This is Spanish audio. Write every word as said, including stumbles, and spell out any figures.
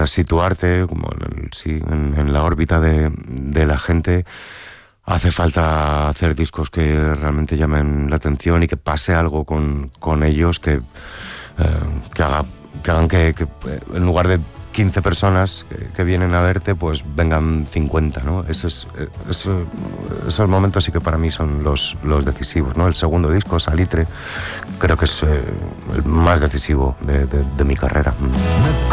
para situarte como en, el, sí, en, en la órbita de, de la gente, hace falta hacer discos que realmente llamen la atención y que pase algo con, con ellos que, eh, que, haga, que hagan que, que en lugar de quince personas que, que vienen a verte, pues vengan cincuenta, ¿no? Ese es, ese, esos momentos sí que para mí son los, los decisivos, ¿no? El segundo disco, Salitre, creo que es eh, el más decisivo de, de, de mi carrera.